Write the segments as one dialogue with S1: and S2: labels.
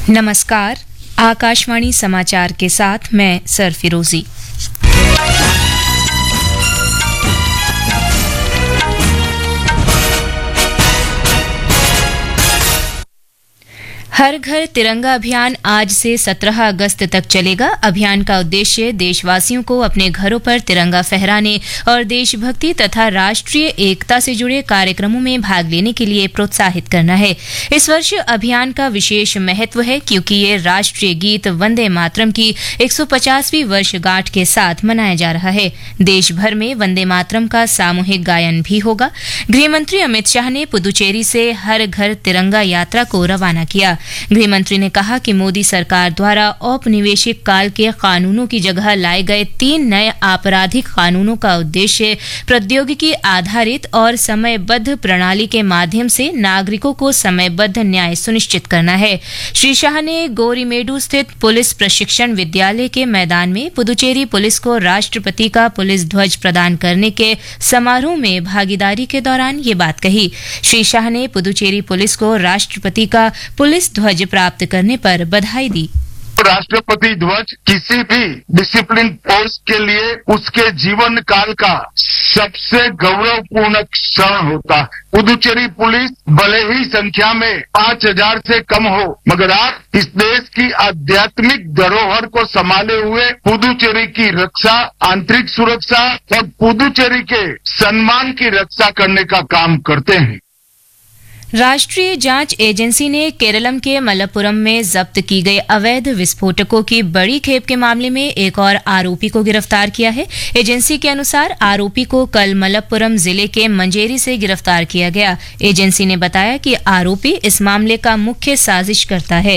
S1: नमस्कार, आकाशवाणी समाचार के साथ मैं सरफिरोजी। हर घर तिरंगा अभियान आज से 17 अगस्त तक चलेगा। अभियान का उद्देश्य देशवासियों को अपने घरों पर तिरंगा फहराने और देशभक्ति तथा राष्ट्रीय एकता से जुड़े कार्यक्रमों में भाग लेने के लिए प्रोत्साहित करना है। इस वर्ष अभियान का विशेष महत्व है क्योंकि ये राष्ट्रीय गीत वंदे मातरम की 150वीं वर्षगांठ के साथ मनाया जा रहा है। देश भर में वंदे मातरम का सामूहिक गायन भी होगा। गृहमंत्री अमित शाह ने पुदुचेरी से हर घर तिरंगा यात्रा को रवाना किया। गृह मंत्री ने कहा कि मोदी सरकार द्वारा औपनिवेशिक काल के कानूनों की जगह लाए गए 3 नए आपराधिक कानूनों का उद्देश्य प्रौद्योगिकी आधारित और समयबद्ध प्रणाली के माध्यम से नागरिकों को समयबद्ध न्याय सुनिश्चित करना है। श्री शाह ने गोरीमेडू स्थित पुलिस प्रशिक्षण विद्यालय के मैदान में पुदुचेरी पुलिस को राष्ट्रपति का पुलिस ध्वज प्रदान करने के समारोह में भागीदारी के दौरान ये बात कही। श्री शाह ने पुदुचेरी पुलिस को राष्ट्रपति का पुलिस ध्वज प्राप्त करने पर बधाई दी।
S2: राष्ट्रपति ध्वज किसी भी डिसिप्लिन फोर्स के लिए उसके जीवन काल का सबसे गौरवपूर्ण क्षण होता है। पुदुचेरी पुलिस भले ही संख्या में 5000 से कम हो, मगर आप इस देश की आध्यात्मिक धरोहर को संभाले हुए पुदुचेरी की रक्षा, आंतरिक सुरक्षा और पुदुचेरी के सम्मान की रक्षा करने का काम करते हैं।
S1: राष्ट्रीय जांच एजेंसी ने केरलम के मलप्पुरम में जब्त की गई अवैध विस्फोटकों की बड़ी खेप के मामले में एक और आरोपी को गिरफ्तार किया है। एजेंसी के अनुसार आरोपी को कल मलप्पुरम जिले के मंजेरी से गिरफ्तार किया गया। एजेंसी ने बताया कि आरोपी इस मामले का मुख्य साजिशकर्ता है।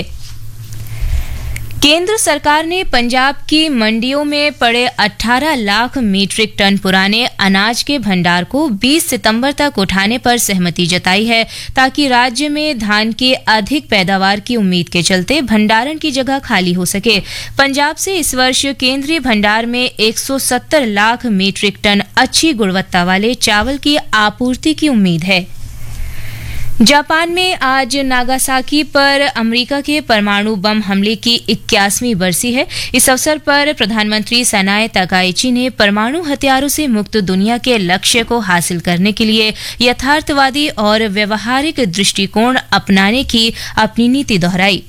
S1: केंद्र सरकार ने पंजाब की मंडियों में पड़े 18 लाख मीट्रिक टन पुराने अनाज के भंडार को 20 सितंबर तक उठाने पर सहमति जताई है ताकि राज्य में धान की अधिक पैदावार की उम्मीद के चलते भंडारण की जगह खाली हो सके। पंजाब से इस वर्ष केंद्रीय भंडार में 170 लाख मीट्रिक टन अच्छी गुणवत्ता वाले चावल की आपूर्ति की उम्मीद है। जापान में आज नागासाकी पर अमेरिका के परमाणु बम हमले की 81वीं बरसी है। इस अवसर पर प्रधानमंत्री सनाए तकाइची ने परमाणु हथियारों से मुक्त दुनिया के लक्ष्य को हासिल करने के लिए यथार्थवादी और व्यवहारिक दृष्टिकोण अपनाने की अपनी नीति दोहराई।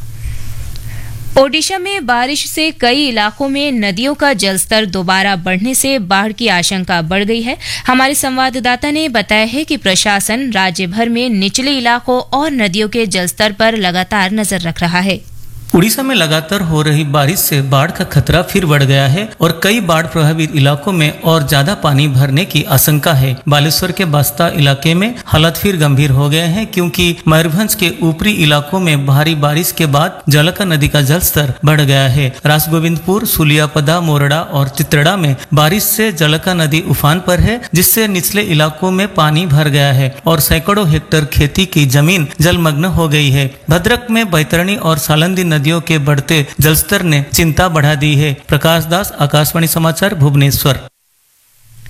S1: ओडिशा में बारिश से कई इलाकों में नदियों का जलस्तर दोबारा बढ़ने से बाढ़ की आशंका बढ़ गई है। हमारे संवाददाता ने बताया है कि प्रशासन राज्य भर में निचले इलाकों और नदियों के जलस्तर पर लगातार नजर रख रहा है।
S3: उड़ीसा में लगातार हो रही बारिश से बाढ़ का खतरा फिर बढ़ गया है और कई बाढ़ प्रभावित इलाकों में और ज्यादा पानी भरने की आशंका है। बालेश्वर के बस्ता इलाके में हालात फिर गंभीर हो गए हैं क्योंकि मयूरभंज के ऊपरी इलाकों में भारी बारिश के बाद जलका नदी का जलस्तर बढ़ गया है। राजगोविंदपुर, सुलियापदा, मोरडा और चित्रड़ा में बारिश से जलका नदी उफान पर है, जिससे निचले इलाकों में पानी भर गया है और सैकड़ों हेक्टेयर खेती की जमीन जलमग्न हो गई है। भद्रक में बैतरणी और सालंदी नदियों के बढ़ते जलस्तर ने चिंता बढ़ा दी है। प्रकाश दास, आकाशवाणी समाचार, भुवनेश्वर।